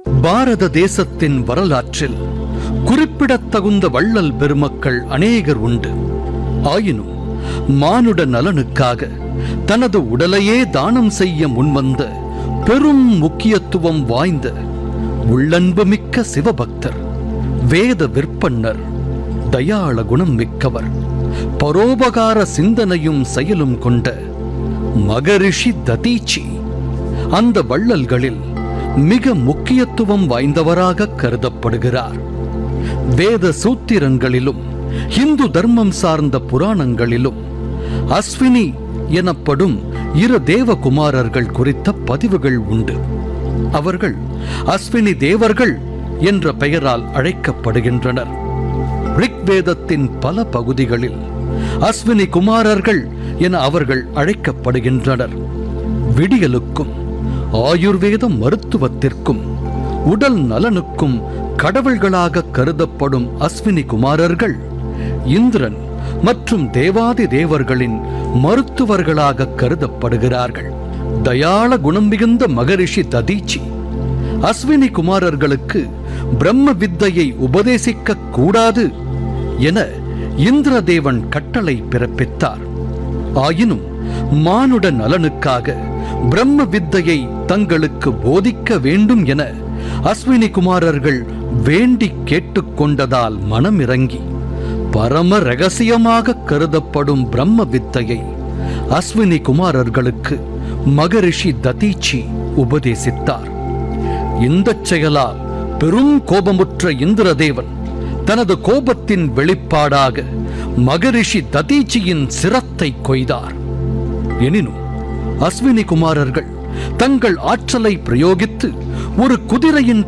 பாரத தேசத்தின் வரலாற்றில் குறிப்பிடத்தகுந்த வள்ளல் பெருமக்கள் அநேகர் உண்டு. ஆயினும் மானுட நலனுக்காக தனது உடலையே தானம் செய்ய முன்வந்த பெரும் முக்கியத்துவம் வாய்ந்த உள்ளன்புமிக்க சிவபக்தர், வேத விற்பன்னர், தயாள குணம் மிக்கவர், பரோபகார சிந்தனையும் செயலும் கொண்ட மகரிஷி ததீச்சி அந்த வள்ளல்களில் மிக முக்கியத்துவம் வாய்ந்தவராக கருதப்படுகிறார். வேத சூத்திரங்களிலும் இந்து தர்மம் சார்ந்த புராணங்களிலும் அஸ்வினி எனப்படும் இரு தேவகுமாரர்கள் குறித்த பதிவுகள் உண்டு. அவர்கள் அஸ்வினி தேவர்கள் என்ற பெயரால் அழைக்கப்படுகின்றனர். ரிக்வேதத்தின் பல பகுதிகளில் அஸ்வினி குமாரர்கள் என அவர்கள் அழைக்கப்படுகின்றனர். விடியலுக்கும் ஆயுர்வேத மருத்துவத்திற்கும் உடல் நலனுக்கும் கடவுள்களாக கருதப்படும் அஸ்வினி குமாரர்கள் இந்திரன் மற்றும் தேவாதி தேவர்களின் மருத்துவர்களாக கருதப்படுகிறார்கள். தயாள குணம் மிகுந்த மகரிஷி ததீச்சி அஸ்வினி குமாரர்களுக்கு பிரம்ம வித்தையை உபதேசிக்க கூடாது என இந்திரதேவன் கட்டளை பிறப்பித்தார். ஆயினும் மானுட நலனுக்காக பிரம்ம வித்தையை தங்களுக்கு போதிக்க வேண்டும் என அஸ்வினி குமாரர்கள் வேண்டி கேட்டுக்கொண்டதால் மனமிறங்கி பரம ரகசியமாக கருதப்படும் பிரம்ம வித்தையை அஸ்வினி குமாரர்களுக்கு மகரிஷி ததீச்சி உபதேசித்தார். இந்த செயலால் பெரும் கோபமுற்ற இந்திரதேவன் தனது கோபத்தின் வெளிப்பாடாக மகரிஷி ததீச்சியின் சிரத்தை கொய்தார். எனினும் அஸ்வினி குமாரர்கள் தங்கள் ஆற்றலை பிரயோகித்து ஒரு குதிரையின்